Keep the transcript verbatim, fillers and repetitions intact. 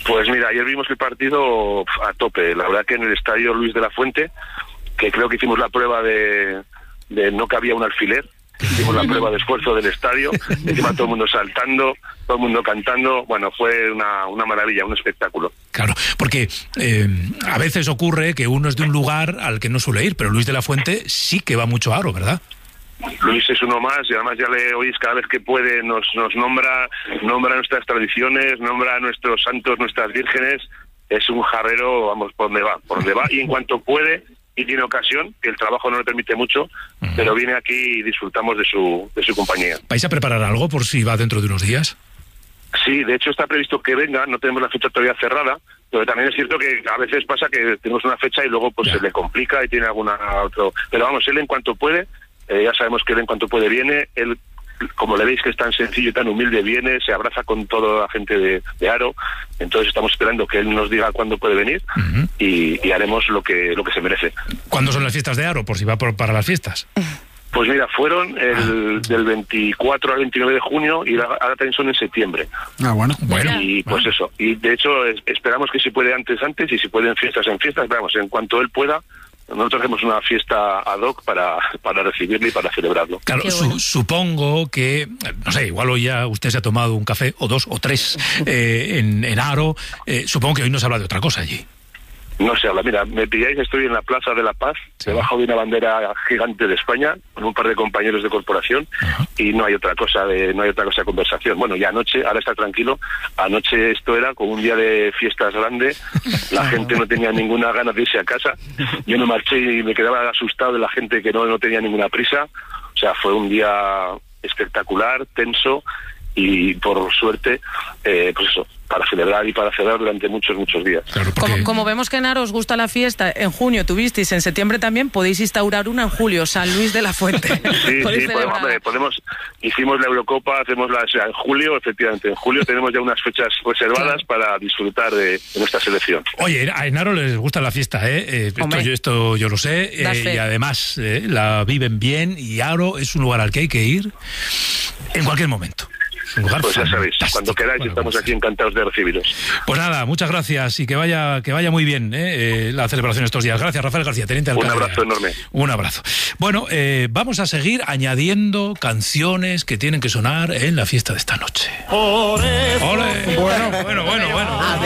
Pues mira, ayer vimos el partido a tope. La verdad que en el estadio Luis de la Fuente, que creo que hicimos la prueba de, de no cabía un alfiler, hicimos la prueba de esfuerzo del estadio, encima todo el mundo saltando, todo el mundo cantando, bueno, fue una, una maravilla, un espectáculo. Claro, porque eh, a veces ocurre que uno es de un lugar al que no suele ir, pero Luis de la Fuente sí que va mucho a Haro, ¿verdad? Luis es uno más y además ya le oís cada vez que puede, nos, nos nombra, nombra nuestras tradiciones, nombra a nuestros santos, nuestras vírgenes, es un jarrero, vamos, por donde va, por donde va, y en cuanto puede y tiene ocasión, que el trabajo no le permite mucho, uh-huh. pero viene aquí y disfrutamos de su, de su compañía. ¿Vais a preparar algo por si va dentro de unos días? Sí, de hecho está previsto que venga, no tenemos la fecha todavía cerrada, pero también es cierto que a veces pasa que tenemos una fecha y luego pues ya. se le complica y tiene alguna otro, pero vamos, él en cuanto puede, eh, ya sabemos que él en cuanto puede viene, él, como le veis que es tan sencillo y tan humilde, viene, se abraza con toda la gente de, de Haro, entonces estamos esperando que él nos diga cuándo puede venir uh-huh. y, y haremos lo que lo que se merece. ¿Cuándo son las fiestas de Haro, por si va por, para las fiestas? Pues mira, fueron el, del veinticuatro al veintinueve de junio y ahora también son en septiembre. Ah, bueno. bueno y pues bueno. eso, y de hecho es, esperamos que si puede antes, antes, y si pueden fiestas en fiestas, vamos, en cuanto él pueda, nosotros hacemos una fiesta ad hoc para, para recibirle y para celebrarlo. Claro, bueno. su, supongo que, no sé, igual hoy ya usted se ha tomado un café, o dos, o tres, eh, en, en Haro, eh, supongo que hoy no se habla de otra cosa allí. No se habla, mira, me pilláis, estoy en la Plaza de la Paz, sí. debajo de una bandera gigante de España, con un par de compañeros de corporación, uh-huh. y no hay otra cosa de, no hay otra cosa de conversación. Bueno, ya anoche, ahora está tranquilo, anoche esto era como un día de fiestas grande, la gente no tenía ninguna ganas de irse a casa, yo me marché y me quedaba asustado de la gente que no, no tenía ninguna prisa, o sea, fue un día espectacular, tenso, y por suerte, eh, pues eso, para celebrar y para celebrar durante muchos, muchos días. Claro, porque... como, como vemos que en Haro os gusta la fiesta, en junio tuvisteis, en septiembre también, podéis instaurar una en julio, San Luis de la Fuente. Sí, sí, podemos, hombre, podemos, hicimos la Eurocopa, hacemos la, o sea, en julio, efectivamente, en julio tenemos ya unas fechas reservadas claro. para disfrutar de, de nuestra selección. Oye, a en Haro les gusta la fiesta, ¿eh? eh esto, yo, esto yo lo sé, eh, y además eh, la viven bien, y Haro es un lugar al que hay que ir en cualquier momento. Pues ya sabéis, cuando queráis bueno, estamos aquí encantados de recibiros. Pues nada, muchas gracias y que vaya que vaya muy bien eh, eh, la celebración estos días. Gracias, Rafael García, teniente alcalde. Un abrazo enorme. Un abrazo. Bueno, eh, vamos a seguir añadiendo canciones que tienen que sonar en la fiesta de esta noche. ¡Ole! Bueno, bueno, bueno, bueno.